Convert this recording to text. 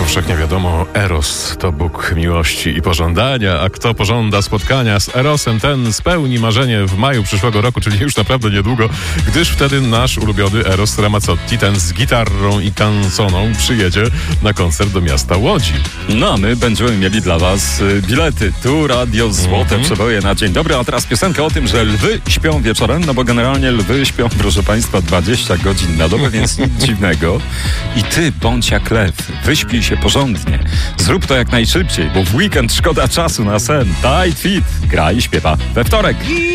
powszechnie wiadomo, Eros to Bóg miłości i pożądania, a kto pożąda spotkania z Erosem, ten spełni marzenie w maju przyszłego roku, czyli już naprawdę niedługo, gdyż wtedy nasz ulubiony Eros Ramazzotti, ten z gitarą i kanconą, przyjedzie na koncert do miasta Łodzi. No a my będziemy mieli dla was bilety. Tu Radio Złote przeboje na dzień dobry, a teraz piosenka o tym, że lwy śpią wieczorem, no bo generalnie lwy śpią, proszę państwa, 20 godzin na dobę, więc nic dziwnego. I ty, bądź jak lew, wyśpij się porządnie. Zrób to jak najszybciej, bo w weekend szkoda czasu na sen. Tight Fit gra i śpiewa we wtorek.